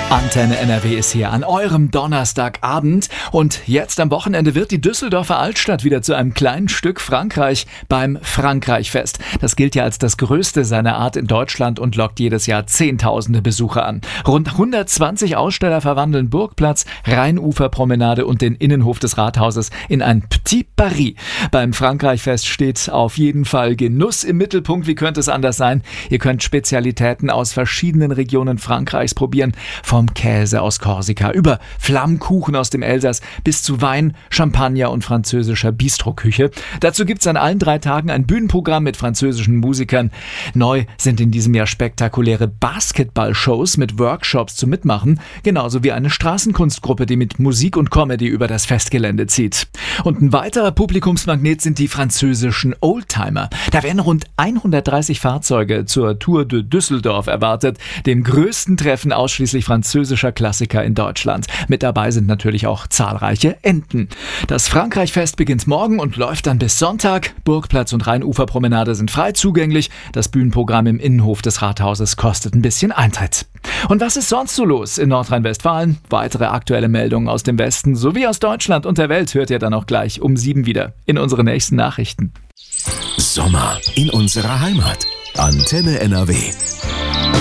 Antenne NRW ist hier an eurem Donnerstagabend und jetzt am Wochenende wird die Düsseldorfer Altstadt wieder zu einem kleinen Stück Frankreich beim Frankreichfest. Das gilt ja als das größte seiner Art in Deutschland und lockt jedes Jahr Zehntausende Besucher an. Rund 120 Aussteller verwandeln Burgplatz, Rheinuferpromenade und den Innenhof des Rathauses in ein Petit Paris. Beim Frankreichfest steht auf jeden Fall Genuss im Mittelpunkt. Wie könnte es anders sein? Ihr könnt Spezialitäten aus verschiedenen Regionen Frankreichs probieren. Vom Käse aus Korsika über Flammkuchen aus dem Elsass bis zu Wein, Champagner und französischer Bistroküche. Dazu gibt's an allen 3 Tagen ein Bühnenprogramm mit französischen Musikern. Neu sind in diesem Jahr spektakuläre Basketballshows mit Workshops zum Mitmachen, genauso wie eine Straßenkunstgruppe, die mit Musik und Comedy über das Festgelände zieht. Und ein weiterer Publikumsmagnet sind die französischen Oldtimer. Da werden rund 130 Fahrzeuge zur Tour de Düsseldorf erwartet, dem größten Treffen ausschließlich französischer Klassiker in Deutschland. Mit dabei sind natürlich auch zahlreiche Enten. Das Frankreichfest beginnt morgen und läuft dann bis Sonntag. Burgplatz und Rheinuferpromenade sind frei zugänglich. Das Bühnenprogramm im Innenhof des Rathauses kostet ein bisschen Eintritt. Und was ist sonst so los in Nordrhein-Westfalen? Weitere aktuelle Meldungen aus dem Westen sowie aus Deutschland und der Welt hört ihr dann auch gleich um 7 wieder in unseren nächsten Nachrichten. Sommer in unserer Heimat. Antenne NRW.